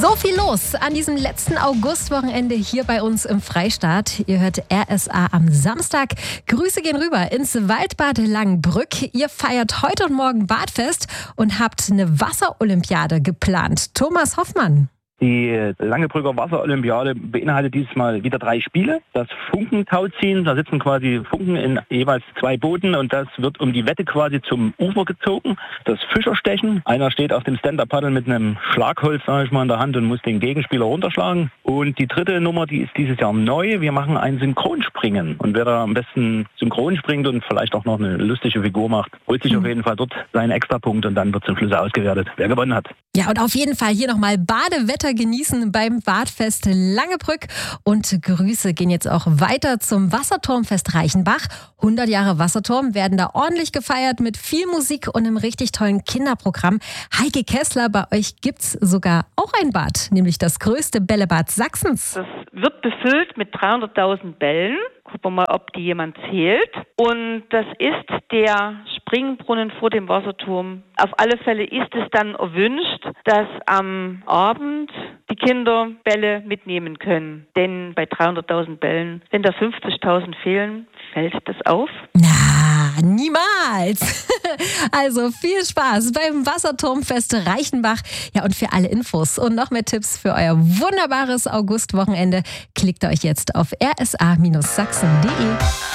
So viel los an diesem letzten Augustwochenende hier bei uns im Freistaat. Ihr hört RSA am Samstag. Grüße gehen rüber ins Waldbad Langenbrück. Ihr feiert heute und morgen Badfest und habt eine Wasserolympiade geplant. Thomas Hoffmann. Die Langenbrücker Wasserolympiade beinhaltet dieses Mal wieder 3 Spiele. Das Funkentauziehen, da sitzen quasi Funken in jeweils 2 Booten und das wird um die Wette quasi zum Ufer gezogen. Das Fischerstechen, einer steht auf dem Stand-Up-Paddle mit einem Schlagholz, sage ich mal, in der Hand und muss den Gegenspieler runterschlagen. Und die dritte Nummer, die ist dieses Jahr neu. Wir machen ein Synchronspringen. Und wer da am besten synchron springt und vielleicht auch noch eine lustige Figur macht, holt sich auf jeden Fall dort seinen Extrapunkt und dann wird zum Schluss ausgewertet, wer gewonnen hat. Ja, und auf jeden Fall hier nochmal Badewetter genießen beim Badfest Langenbrück. Und Grüße gehen jetzt auch weiter zum Wasserturmfest Reichenbach. 100 Jahre Wasserturm werden da ordentlich gefeiert mit viel Musik und einem richtig tollen Kinderprogramm. Heike Kessler, bei euch gibt's sogar auch ein Bad, nämlich das größte Bällebad Sachsens. Das wird befüllt mit 300.000 Bällen. Gucken wir mal, ob die jemand zählt. Und das ist der Springbrunnen vor dem Wasserturm. Auf alle Fälle ist es dann erwünscht, dass am Abend die Kinder Bälle mitnehmen können. Denn bei 300.000 Bällen, wenn da 50.000 fehlen, fällt das auf? Na, niemals. Also viel Spaß beim Wasserturmfest Reichenbach. Ja, und für alle Infos und noch mehr Tipps für euer wunderbares Augustwochenende klickt euch jetzt auf rsa-sachsen.de.